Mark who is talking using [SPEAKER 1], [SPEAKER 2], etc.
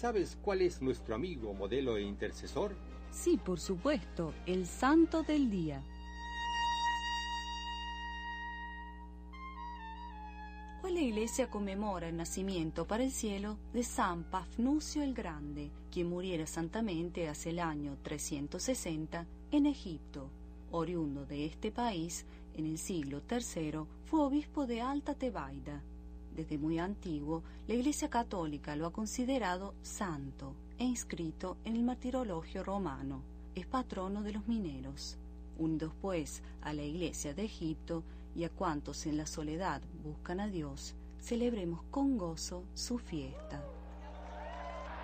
[SPEAKER 1] ¿Sabes cuál es nuestro amigo, modelo e intercesor?
[SPEAKER 2] Sí, por supuesto, el santo del día. Hoy la Iglesia conmemora el nacimiento para el cielo de San Pafnucio el Grande, quien muriera santamente hace el año 360 en Egipto. Oriundo de este país, en el siglo III fue obispo de Alta Tebaida. Desde muy antiguo, la Iglesia Católica lo ha considerado santo e inscrito en el martirologio romano. Es patrono de los mineros. Unidos pues a la Iglesia de Egipto y a cuantos en la soledad buscan a Dios, celebremos con gozo su fiesta.